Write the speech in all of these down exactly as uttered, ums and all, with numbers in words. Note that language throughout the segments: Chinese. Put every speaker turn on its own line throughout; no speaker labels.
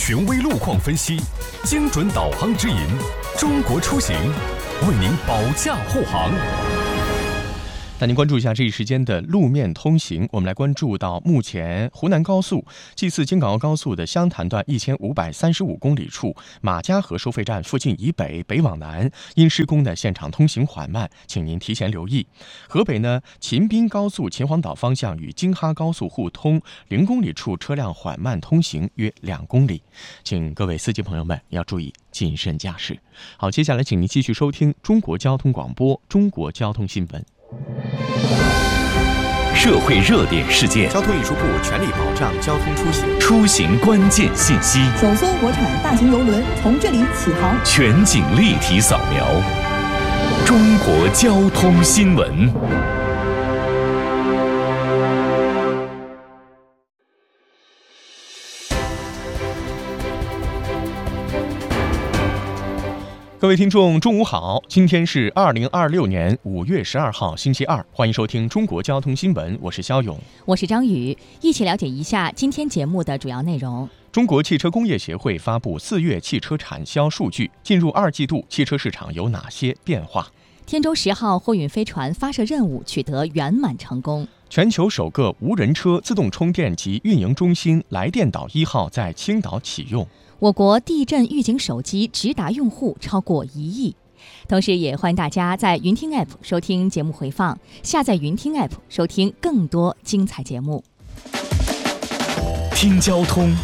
权威路况分析，精准导航指引，中国出行为您保驾护航。带您关注一下这一时间的路面通行。我们来关注到目前湖南高速 G 四 京港澳高速的湘潭段一千五百三十五公里处马家河收费站附近以北北往南因施工的现场通行缓慢，请您提前留意。河北呢，秦滨高速秦皇岛方向与京哈高速互通零公里处车辆缓慢通行约两公里，请各位司机朋友们要注意谨慎驾驶。好，接下来请您继续收听中国交通广播中国交通新闻。
社会热点事件，
交通运输部全力保障交通出行，
出行关键信息，
首艘国产大型邮轮从这里起航，
全景立体扫描，中国交通新闻。
各位听众，中午好！今天是二零二六年五月十二号，星期二，欢迎收听中国交通新闻，我是肖勇，
我是张宇，一起了解一下今天节目的主要内容。
中国汽车工业协会发布四月汽车产销数据，进入二季度汽车市场有哪些变化？
天舟十号货运飞船发射任务取得圆满成功。
全球首个无人车自动充电及运营中心来电岛一号在青岛启用。
我国地震预警手机直达用户超过一亿，同时也欢迎大家在云听 App 收听节目回放，下载云听 App 收听更多精彩节目。
听交通，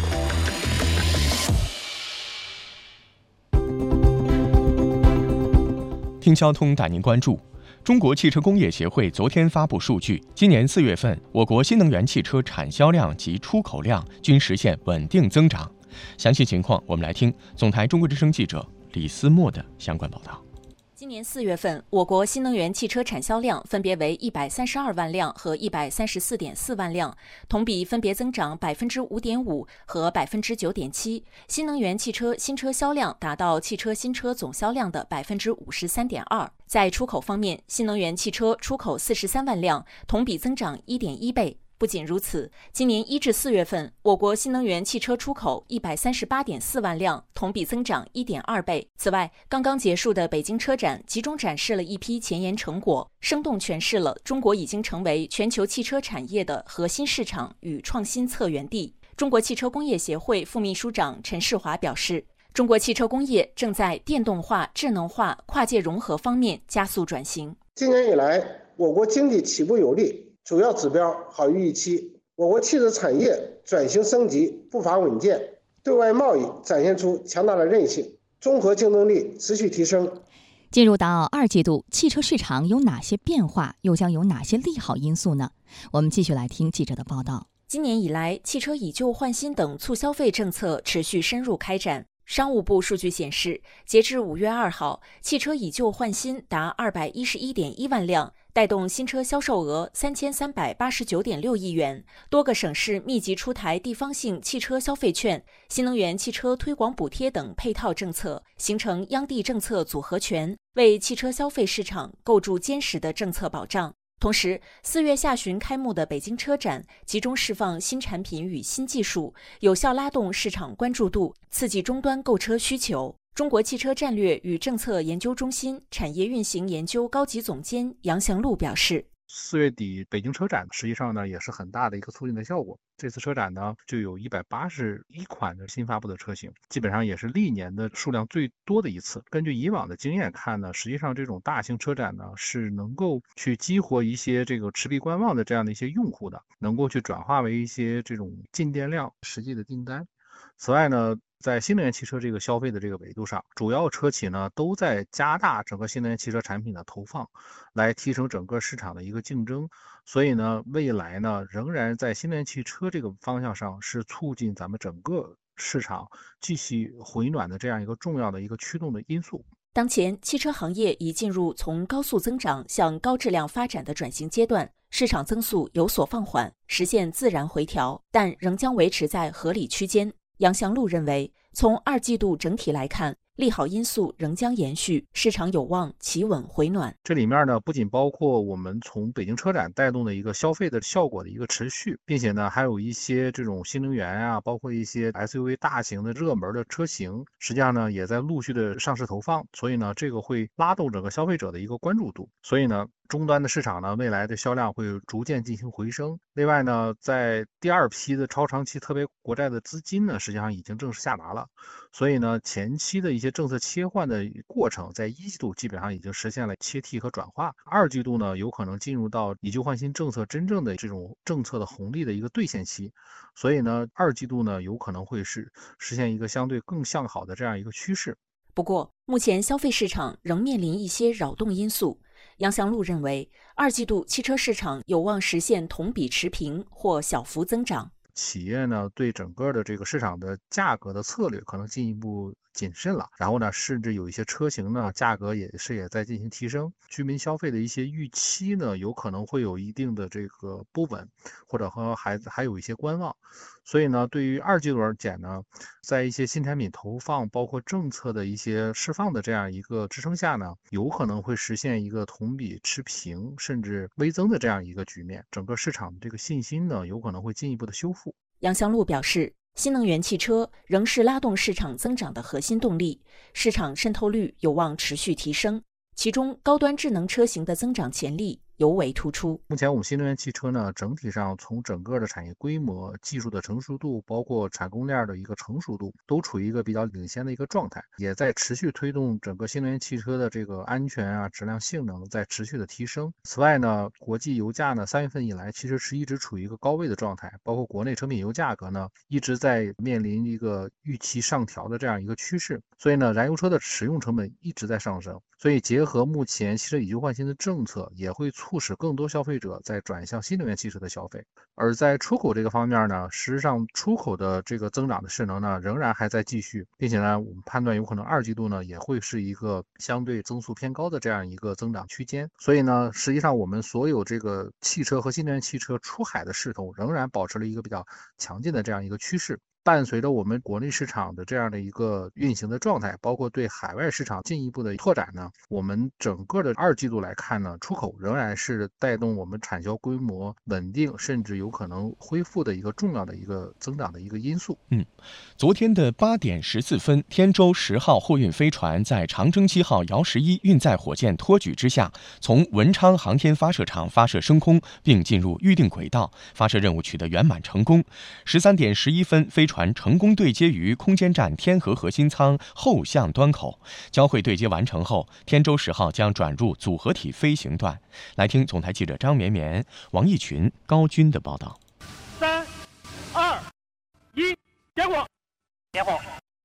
听交通带您关注。中国汽车工业协会昨天发布数据，今年四月份，我国新能源汽车产销量及出口量均实现稳定增长。详细情况，我们来听总台中国之声记者李思墨的相关报道。
今年四月份，我国新能源汽车产销量分别为一百三十二万辆和一百三十四点四万辆，同比分别增长百分之五点五和百分之九点七。新能源汽车新车销量达到汽车新车总销量的百分之五十三点二。在出口方面，新能源汽车出口四十三万辆，同比增长一点一倍。不仅如此，今年一至四月份，我国新能源汽车出口一百三十八点四万辆，同比增长一点二倍。此外，刚刚结束的北京车展集中展示了一批前沿成果，生动诠释了中国已经成为全球汽车产业的核心市场与创新策源地。中国汽车工业协会副秘书长陈世华表示，中国汽车工业正在电动化、智能化、跨界融合方面加速转型。
今年以来，我国经济起步有力，主要指标好于预期，我国汽车产业转型升级步伐稳健，对外贸易展现出强大的韧性，综合竞争力持续提升。
进入到二季度，汽车市场有哪些变化，又将有哪些利好因素呢？我们继续来听记者的报道。
今年以来，汽车以旧换新等促消费政策持续深入开展。商务部数据显示，截至五月二号，汽车以旧换新达二百一十一点一万辆，带动新车销售额三千三百八十九点六亿元。多个省市密集出台地方性汽车消费券、新能源汽车推广补贴等配套政策，形成央地政策组合拳，为汽车消费市场构筑坚实的政策保障。同时，四月下旬开幕的北京车展集中释放新产品与新技术，有效拉动市场关注度，刺激终端购车需求。中国汽车战略与政策研究中心产业运行研究高级总监杨祥路表示，
四月底北京车展实际上呢也是很大的一个促进的效果。这次车展呢就有一百八十一款的新发布的车型，基本上也是历年的数量最多的一次。根据以往的经验看呢，实际上这种大型车展呢是能够去激活一些这个持币观望的这样的一些用户的，能够去转化为一些这种进店量实际的订单。此外呢，在新能源汽车这个消费的这个维度上，主要车企呢都在加大整个新能源汽车产品的投放，来提升整个市场的一个竞争。所以呢，未来呢仍然在新能源汽车这个方向上是促进咱们整个市场继续回暖的这样一个重要的一个驱动的因素。
当前汽车行业已进入从高速增长向高质量发展的转型阶段，市场增速有所放缓，实现自然回调，但仍将维持在合理区间。杨祥路认为，从二季度整体来看， 利好因素仍将延续，市场有望企稳回暖。
这里面呢，不仅包括我们从北京车展带动的一个消费的效果的一个持续，并且呢，还有一些这种新能源啊，包括一些 S U V 大型的热门的车型，实际上呢，也在陆续的上市投放，所以呢，这个会拉动整个消费者的一个关注度。所以呢，终端的市场呢，未来的销量会逐渐进行回升。另外呢，在第二批的超长期特别国债的资金呢，实际上已经正式下达了。所以呢，前期的一些政策切换的过程，在一季度基本上已经实现了切替和转化。二季度呢，有可能进入到以旧换新政策真正的这种政策的红利的一个兑现期。所以呢，二季度呢，有可能会是实现一个相对更向好的这样一个趋势。
不过，目前消费市场仍面临一些扰动因素。杨祥路认为，二季度汽车市场有望实现同比持平或小幅增长。
企业呢，对整个的这个市场的价格的策略可能进一步谨慎了，然后呢，甚至有一些车型呢，价格也是也在进行提升，居民消费的一些预期呢，有可能会有一定的这个不稳，或者和还还有一些观望。所以呢，对于二季度而言呢，在一些新产品投放，包括政策的一些释放的这样一个支撑下呢，有可能会实现一个同比持平甚至微增的这样一个局面。整个市场的这个信心呢，有可能会进一步的修复。
杨祥路表示，新能源汽车仍是拉动市场增长的核心动力，市场渗透率有望持续提升，其中高端智能车型的增长潜力尤为突出。
目前我们新能源汽车呢，整体上从整个的产业规模、技术的成熟度，包括产供链的一个成熟度，都处于一个比较领先的一个状态，也在持续推动整个新能源汽车的这个安全啊、质量、性能在持续的提升。此外呢，国际油价呢，三月份以来其实是一直处于一个高位的状态，包括国内成品油价格呢，一直在面临一个预期上调的这样一个趋势。所以呢，燃油车的使用成本一直在上升，所以结合目前汽车以旧换新的政策，也会促使更多消费者在转向新能源汽车的消费。而在出口这个方面呢，实际上出口的这个增长的势能呢，仍然还在继续，并且呢，我们判断有可能二季度呢，也会是一个相对增速偏高的这样一个增长区间。所以呢，实际上我们所有这个汽车和新能源汽车出海的势头仍然保持了一个比较强劲的这样一个趋势。伴随着我们国内市场的这样的一个运行的状态，包括对海外市场进一步的拓展呢，我们整个的二季度来看呢，出口仍然是带动我们产销规模稳定，甚至有可能恢复的一个重要的一个增长的一个因素。
嗯，昨天的八点十四分，天舟十号货运飞船在长征七号遥十一运载火箭托举之下，从文昌航天发射场发射升空，并进入预定轨道，发射任务取得圆满成功。十三点十一分，飞船成功对接于空间站天河核心舱后向端口，交会对接完成后，天舟十号将转入组合体飞行段。来听总台记者张绵绵、王义群、高军的报道。
三、二、一，点火！点火！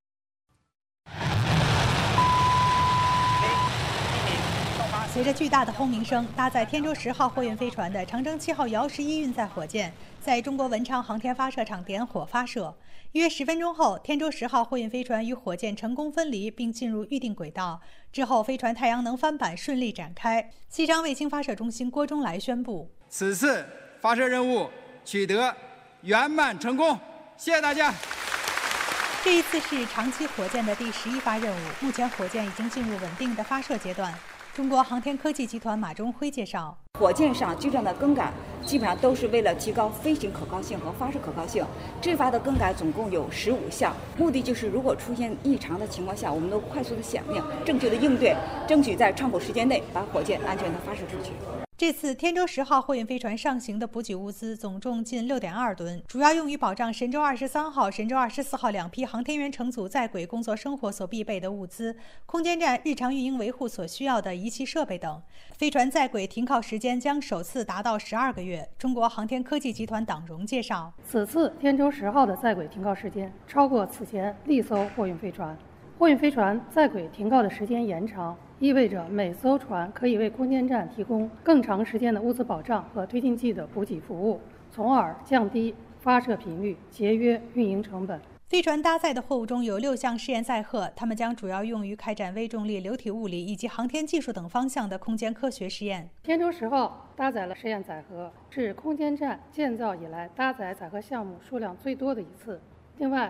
随着巨大的轰鸣声，搭载天舟十号货运飞船的长征七号遥十一运载火箭在中国文昌航天发射场点火发射。约十分钟后，天舟十号货运飞船与火箭成功分离，并进入预定轨道。之后，飞船太阳能帆板顺利展开。西昌卫星发射中心郭忠来宣布：
此次发射任务取得圆满成功，谢谢大家。
这一次是长期火箭的第十一发任务，目前火箭已经进入稳定的发射阶段。中国航天科技集团马忠辉介绍，
火箭上机上的更改基本上都是为了提高飞行可靠性和发射可靠性。这发的更改总共有十五项，目的就是如果出现异常的情况下，我们都快速的响应，正确的应对，争取在畅口时间内把火箭安全的发射出去。
这次天舟十号货运飞船上行的补给物资总重近六点二吨，主要用于保障神舟二十三号、神舟二十四号两批航天员乘组在轨工作生活所必备的物资，空间站日常运营维护所需要的仪器设备等。飞船在轨停靠时间将首次达到十二个月。中国航天科技集团党荣介绍，
此次天舟十号的在轨停靠时间超过此前历艘货运飞船。货运飞船在轨停靠的时间延长，意味着每艘船可以为空间站提供更长时间的物资保障和推进剂的补给服务，从而降低发射频率，节约运营成本。
飞船搭载的货物中有六项试验载荷，它们将主要用于开展微重力流体物理以及航天技术等方向的空间科学实验。
天舟十号搭载了实验载荷，是空间站建造以来搭载载荷项目数量最多的一次。另外，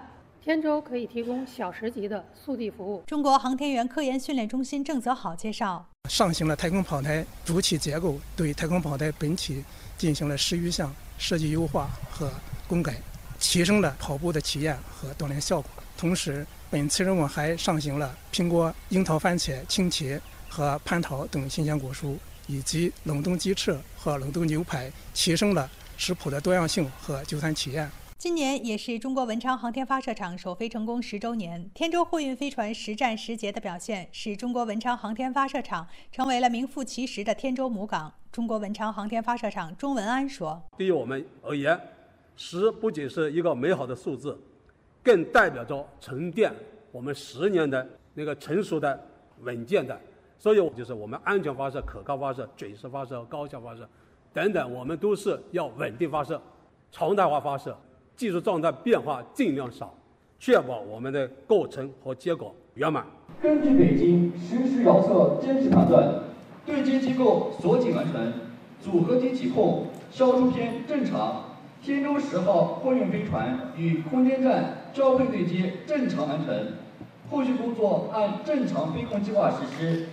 天舟可以提供小时级的速递服务。
中国航天员科研训练中心郑泽好介绍，
上行了太空跑台主体结构，对太空跑台本体进行了十余项设计优化和更改，提升了跑步的体验和锻炼效果。同时，本次任务还上行了苹果、樱桃、番茄、青提和蟠桃等新鲜果蔬，以及冷冻鸡翅和冷冻牛排，提升了食谱的多样性和就餐体验。
今年也是中国文昌航天发射场首飞成功十周年，天舟货运飞船实战实捷的表现，使中国文昌航天发射场成为了名副其实的天舟母港。中国文昌航天发射场钟文安说：“
对于我们而言，十不仅是一个美好的数字，更代表着沉淀我们十年的那个成熟的、稳健的。所以，就是我们安全发射、可靠发射、准时发射、高效发射等等，我们都是要稳定发射、常态化发射。”技术状态变化尽量少，确保我们的构成和结果圆满。
根据北京实时遥测监视判断，对接机构锁紧完成，组合体起控、消除篇正常，天舟十号货运飞船与空间站交会对接正常完成，后续工作按正常飞控计划实施。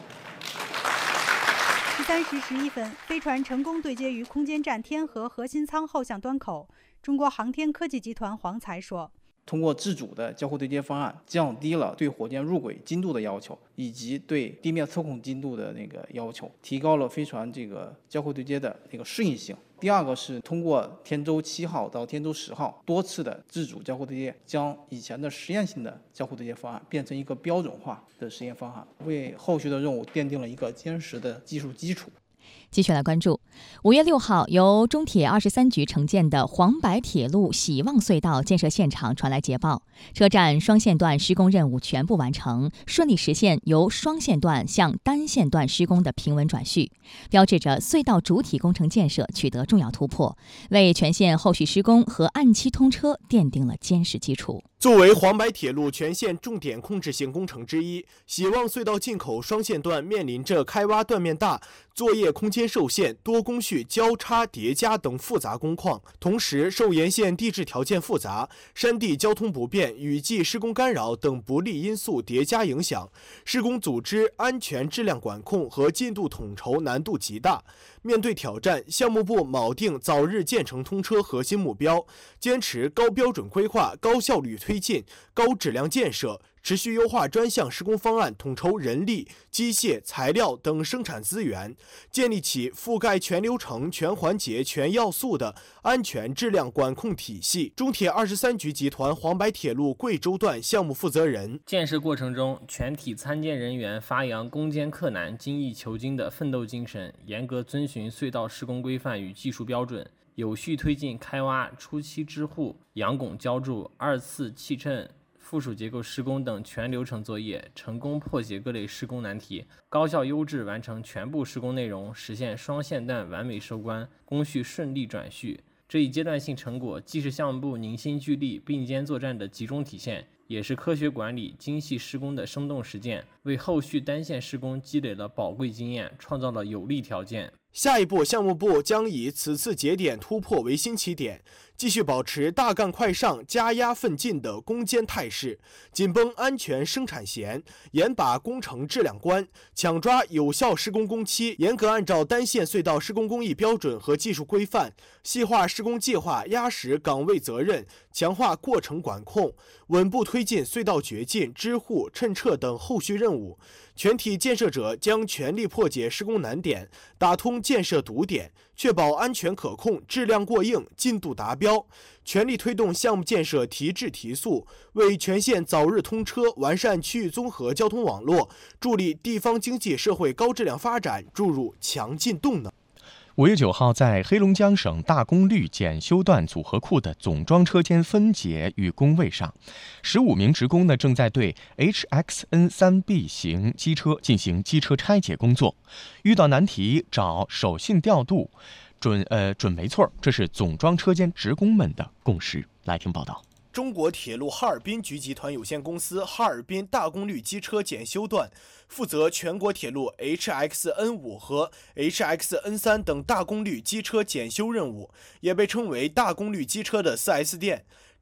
十三时十一分，飞船成功对接于空间站天河核心舱后向端口。中国航天科技集团黄才说：“
通过自主的交互对接方案，降低了对火箭入轨精度的要求，以及对地面测控精度的那个要求，提高了飞船这个交互对接的那个适应性。第二个是通过天舟七号到天舟十号多次的自主交互对接，将以前的实验性的交互对接方案变成一个标准化的实验方案，为后续的任务奠定了一个坚实的技术基础。”
继续来关注，五月六号，由中铁二十三局承建的黄白铁路喜望隧道建设现场传来捷报，车站双线段施工任务全部完成，顺利实现由双线段向单线段施工的平稳转序，标志着隧道主体工程建设取得重要突破，为全线后续施工和按期通车奠定了坚实基础。
作为黄白铁路全线重点控制性工程之一，喜望隧道进口双线段面临着开挖断面大、作业空间受限、多工序交叉叠加等复杂工况，同时受沿线地质条件复杂、山地交通不便、雨季施工干扰等不利因素叠加影响，施工组织、安全质量管控和进度统筹难度极大。面对挑战，项目部铆定早日建成通车核心目标，坚持高标准规划、高效率推进、高质量建设，持续优化专项施工方案，统筹人力、机械、材料等生产资源，建立起覆盖全流程、全环节、全要素的安全质量管控体系。中铁二十三局集团黄白铁路贵州段项目负责人：
建设过程中，全体参建人员发扬攻坚克难、精益求精的奋斗精神，严格遵循隧道施工规范与技术标准，有序推进开挖、初期支护、仰拱浇筑、二次砌衬、附属结构施工等全流程作业，成功破解各类施工难题，高效优质完成全部施工内容，实现双线段完美收官，工序顺利转序。这一阶段性成果既是项目部凝心聚力、并肩作战的集中体现，也是科学管理、精细施工的生动实践，为后续单线施工积累了宝贵经验，创造了有利条件。
下一步，项目部将以此次节点突破为新起点，继续保持大干快上、加压奋进的攻坚态势，紧绷安全生产弦，严把工程质量关，抢抓有效施工工期，严格按照单线隧道施工工艺标准和技术规范，细化施工计划，压实岗位责任，强化过程管控，稳步推进隧道掘进、支护、趁撤等后续任务。全体建设者将全力破解施工难点，打通建设堵点，确保安全可控、质量过硬、进度达标，全力推动项目建设提质提速，为全线早日通车、完善区域综合交通网络、助力地方经济社会高质量发展注入强劲动能。
五月九号，在黑龙江省大功率检修段组合库的总装车间分解与工位上，十五名职工呢正在对 H X N 三 B 型机车进行机车拆解工作，遇到难题找手性调度，准呃准没错，这是总装车间职工们的共识。来听报道。
中国铁路哈尔滨局集团有限公司哈尔滨大功率机车检修段负责全国铁路 H X N 五 和 H X N 三 等大功率机车检修任务，也被称为大功率机车的 四 S 店。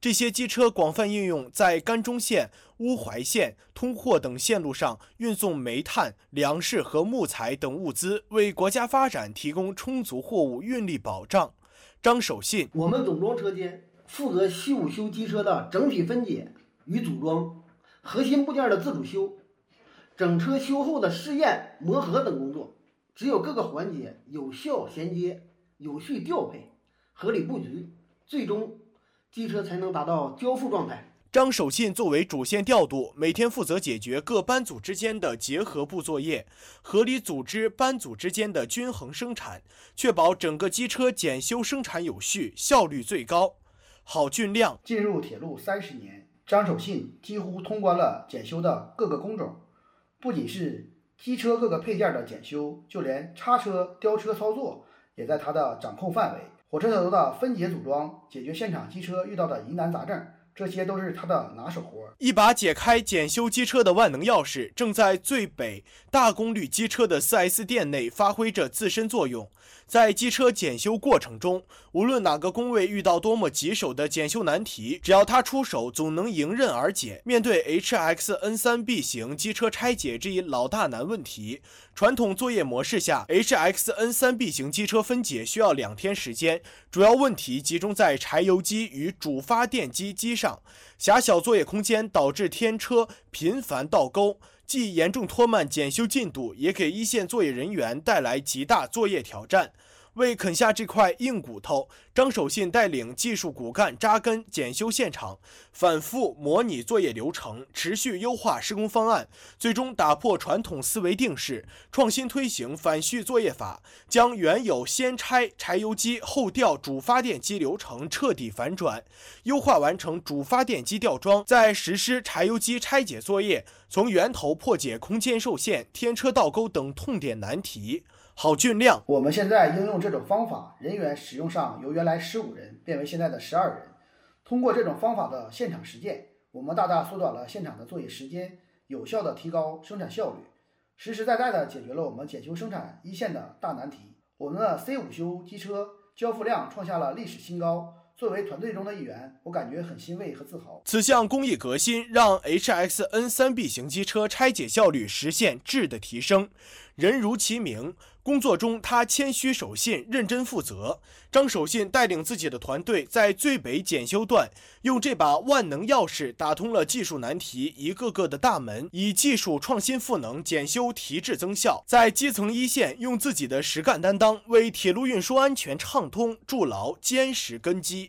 这些机车广泛应用在甘中线、乌淮线、通霍等线路上，运送煤炭、粮食和木材等物资，为国家发展提供充足货物运力保障。张守信：
我们总装车间负责西五修机车的整体分解与组装，核心部件的自主修，整车修后的试验、磨合等工作。只有各个环节有效衔接、有序调配、合理布局，最终机车才能达到交付状态。
张守信作为主线调度，每天负责解决各班组之间的结合部作业，合理组织班组之间的均衡生产，确保整个机车检修生产有序，效率最高。郝俊亮：
进入铁路三十年，张守信几乎通关了检修的各个工种，不仅是机车各个配件的检修，就连叉车、吊车操作也在他的掌控范围。火车头的分解组装，解决现场机车遇到的疑难杂症，这些都是他的拿手活。
一把解开检修机车的万能钥匙，正在最北大功率机车的 四 S 店内发挥着自身作用。在机车检修过程中，无论哪个工位遇到多么棘手的检修难题，只要他出手，总能迎刃而解。面对 H X N 三 B 型机车拆解这一老大难问题，传统作业模式下 H X N 三 B 型机车分解需要两天时间，主要问题集中在柴油机与主发电机机上，狭小作业空间导致天车频繁倒钩，既严重拖慢检修进度，也给一线作业人员带来极大作业挑战。为啃下这块硬骨头，张守信带领技术骨干扎根检修现场，反复模拟作业流程，持续优化施工方案，最终打破传统思维定式，创新推行反序作业法，将原有先拆柴油机后吊主发电机流程彻底反转，优化完成主发电机吊装，再实施柴油机拆解作业，从源头破解空间受限、天车倒钩等痛点难题。郝俊亮：
我们现在应用这种方法，人员使用上由原来十五人变为现在的十二人。通过这种方法的现场实践，我们大大缩短了现场的作业时间，有效的提高生产效率，实实在在的解决了我们检修生产一线的大难题。我们的 C 五 修机车交付量创下了历史新高。作为团队中的一员，我感觉很欣慰和自豪。
此项工艺革新让 H X N 三 B 型机车拆解效率实现质的提升。人如其名，工作中他谦虚守信、认真负责。张守信带领自己的团队在最北检修段，用这把万能钥匙打通了技术难题一个个的大门，以技术创新赋能检修提质增效，在基层一线用自己的实干担当，为铁路运输安全畅通筑牢坚实根基。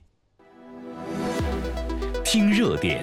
听热点。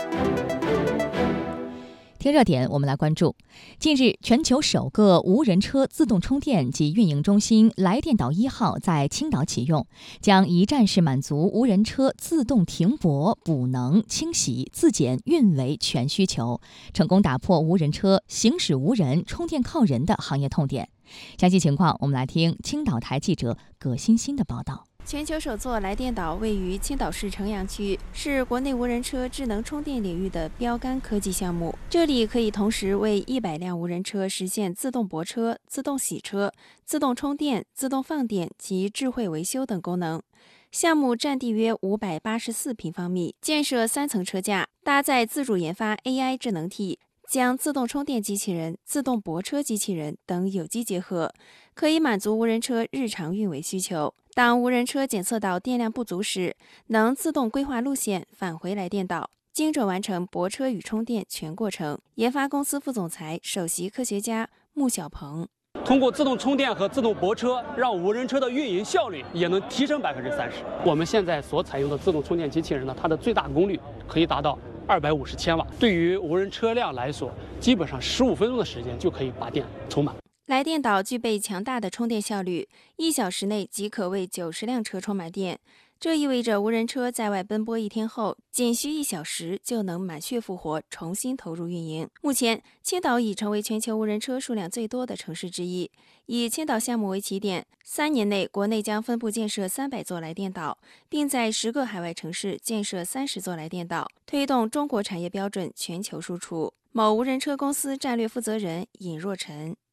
听热点，我们来关注。近日，全球首个无人车自动充电及运营中心来电岛一号在青岛启用，将一站式满足无人车自动停泊、补能、清洗、自检、运维全需求，成功打破无人车行驶无人、充电靠人的行业痛点。详细情况，我们来听青岛台记者葛欣欣的报道。
全球首座来电岛位于青岛市城阳区，是国内无人车智能充电领域的标杆科技项目。这里可以同时为一百辆无人车实现自动泊车、自动洗车、自动充电、自动放电及智慧维修等功能。项目占地约五百八十四平方米，建设三层车架，搭载自主研发 A I 智能体，将自动充电机器人、自动泊车机器人等有机结合，可以满足无人车日常运维需求。当无人车检测到电量不足时，能自动规划路线返回来电岛，精准完成泊车与充电全过程。研发公司副总裁、首席科学家穆小鹏：
通过自动充电和自动泊车，让无人车的运营效率也能提升百分之三十。我们现在所采用的自动充电机器人呢，它的最大功率可以达到二百五十千瓦，对于无人车辆来说，基本上十五分钟的时间就可以把电充满。
来电岛具备强大的充电效率，一小时内即可为九十辆车充满电。这意味着无人车在外奔波一天后，仅需一小时就能满血复活，重新投入运营。目前，青岛已成为全球无人车数量最多的城市之一。以青岛项目为起点，三年内国内将分步建设三百座来电岛，并在十个海外城市建设三十座来电岛，推动中国产业标准全球输出。某无人车公司战略负责人尹若晨：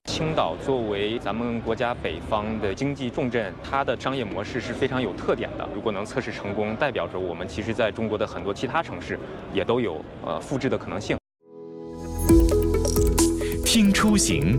青岛作为咱们国家北方的经济重镇，它的商业模式是非常有特点的。如果能测试成功，代表着我们其实在中国的很多其他城市也都有呃复制的可能性。
听出行。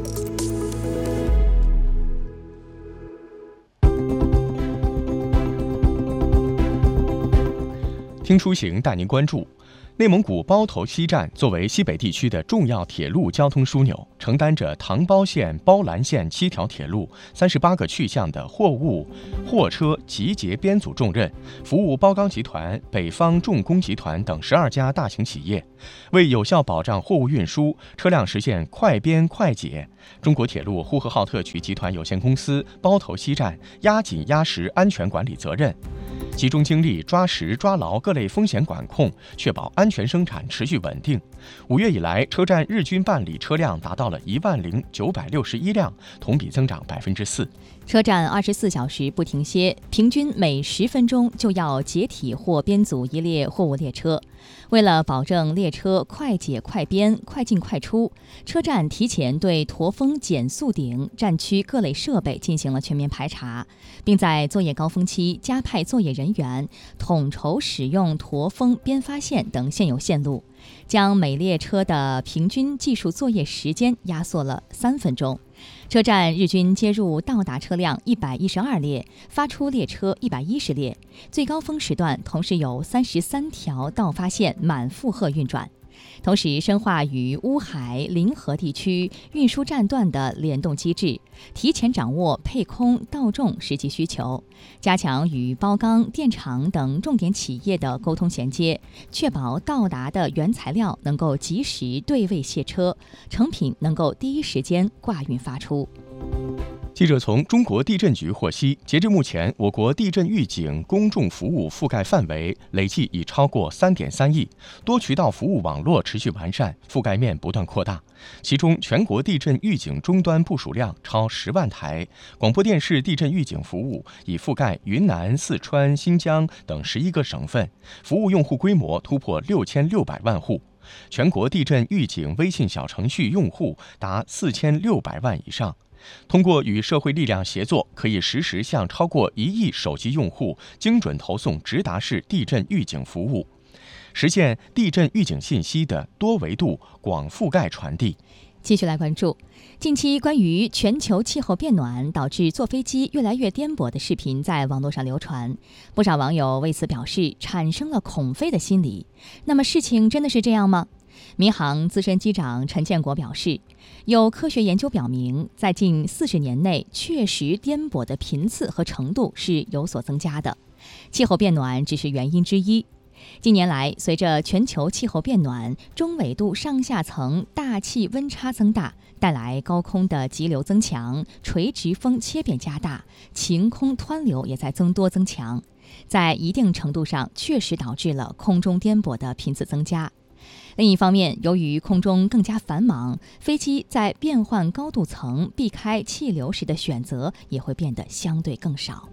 听出行带您关注，内蒙古包头西站作为西北地区的重要铁路交通枢纽，承担着塘包线、包兰线七条铁路、三十八个去向的货物、货车集结编组重任，服务包钢集团、北方重工集团等十二家大型企业。为有效保障货物运输，车辆实现快编快解，中国铁路呼和浩特区集团有限公司包头西站压紧压实安全管理责任，集中精力抓实抓牢各类风险管控，确保安全生产持续稳定。五月以来，车站日均办理车辆达到了一万零九百六十一辆，同比增长百分之四。
车站二十四小时不停歇，平均每十分钟就要解体或编组一列货物列车。为了保证列车快解快编、快进快出，车站提前对驼峰、减速顶、站区各类设备进行了全面排查，并在作业高峰期加派作业人员，统筹使用驼峰、编发线等现有线路，将每列车的平均技术作业时间压缩了三分钟。车站日均接入到达车辆一百一十二列，发出列车一百一十列，最高峰时段同时有三十三条到发线满负荷运转。同时深化与乌海、临河地区运输站段的联动机制，提前掌握配空到重实际需求，加强与包钢、电厂等重点企业的沟通衔接，确保到达的原材料能够及时对位卸车，成品能够第一时间挂运发出。
记者从中国地震局获悉，截至目前，我国地震预警公众服务覆盖范围累计已超过 三点三亿，多渠道服务网络持续完善，覆盖面不断扩大。其中，全国地震预警终端部署量超十万台，广播电视地震预警服务已覆盖云南、四川、新疆等十一个省份，服务用户规模突破六千六百万户。全国地震预警微信小程序用户达四千六百万以上。通过与社会力量协作，可以实时向超过一亿手机用户精准投送直达式地震预警服务，实现地震预警信息的多维度、广覆盖传递。
继续来关注近期关于全球气候变暖导致坐飞机越来越颠簸的视频在网络上流传，不少网友为此表示产生了恐飞的心理。那么事情真的是这样吗？民航资深机长陈建国表示，有科学研究表明，在近四十年内，确实颠簸的频次和程度是有所增加的，气候变暖只是原因之一。近年来，随着全球气候变暖，中纬度上下层大气温差增大，带来高空的急流增强，垂直风切变加大，晴空湍流也在增多增强，在一定程度上确实导致了空中颠簸的频次增加。另一方面，由于空中更加繁忙，飞机在变换高度层避开气流时的选择也会变得相对更少。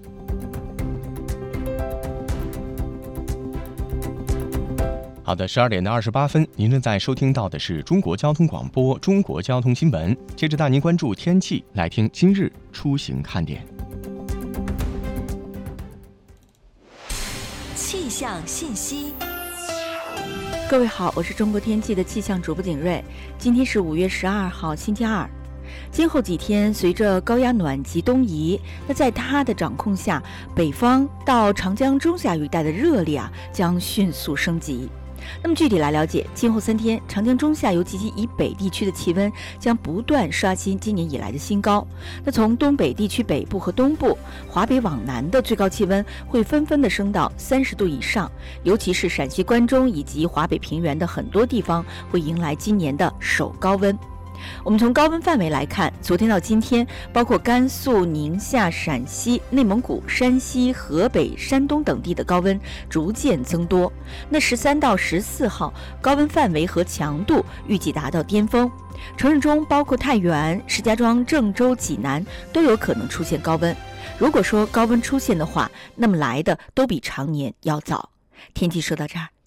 好的，十二点的二十八分，您正在收听到的是中国交通广播中国交通新闻。接着带您关注天气，来听今日出行看点。
气象信息。
各位好，我是中国天气的气象主播景睿。今天是五月十二号，星期二。今后几天，随着高压暖气东移，那在它的掌控下，北方到长江中下游一带的热力啊将迅速升级。那么具体来了解，今后三天，长江中下游及其以北地区的气温将不断刷新今年以来的新高。那从东北地区北部和东部、华北往南的最高气温会纷纷的升到三十度以上，尤其是陕西关中以及华北平原的很多地方会迎来今年的首高温。我们从高温范围来看，昨天到今天，包括甘肃、宁夏、陕西、内蒙古、山西、河北、山东等地的高温逐渐增多。那十三到十四号，高温范围和强度预计达到巅峰。城市中包括太原、石家庄、郑州、济南都有可能出现高温。如果说高温出现的话，那么来的都比常年要早。天气说到这儿。